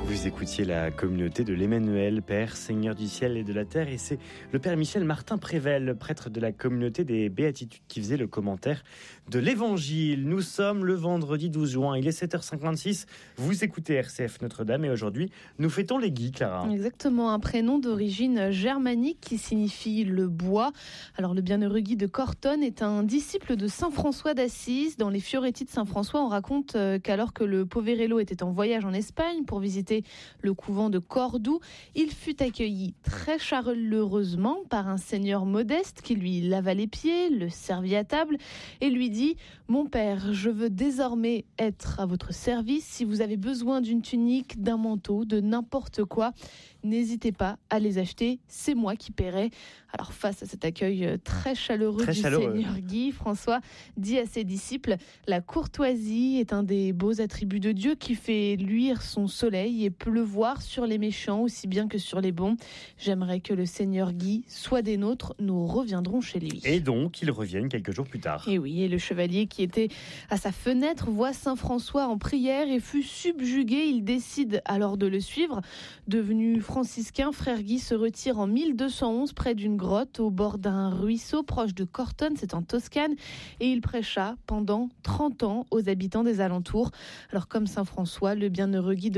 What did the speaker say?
Vous écoutiez la communauté de l'Emmanuel, Père, Seigneur du ciel et de la terre. Et c'est le Père Michel Martin Prével, prêtre de la communauté des Béatitudes, qui faisait le commentaire de l'Évangile. Nous sommes le vendredi 12 juin, il est 7h56. Vous écoutez RCF Notre-Dame et aujourd'hui, nous fêtons les Guy, Clara. Exactement, un prénom d'origine germanique qui signifie le bois. Alors le bienheureux Guy de Cortone est un disciple de Saint François d'Assise. Dans les Fioretti de Saint François, on raconte qu'alors que le Poverello était en voyage en Espagne pour visiter le couvent de Cordoue, il fut accueilli très chaleureusement par un seigneur modeste qui lui lava les pieds, le servit à table et lui dit « Mon père, je veux désormais être à votre service. Si vous avez besoin d'une tunique, d'un manteau, de n'importe quoi, n'hésitez pas à les acheter, c'est moi qui paierai. » Alors face à cet accueil très chaleureux du Seigneur Guy, François dit à ses disciples « La courtoisie est un des beaux attributs de Dieu qui fait luire son soleil et pleuvoir sur les méchants aussi bien que sur les bons. J'aimerais que le Seigneur Guy soit des nôtres, nous reviendrons chez lui. » Et donc, ils reviennent quelques jours plus tard. Et oui, et le chevalier qui était à sa fenêtre voit Saint François en prière et fut subjugué. Il décide alors de le suivre. Devenu franciscain, frère Guy se retire en 1211 près d'une grotte au bord d'un ruisseau proche de Cortone, c'est en Toscane, et il prêcha pendant 30 ans aux habitants des alentours. Alors comme Saint François, le bienheureux Guy de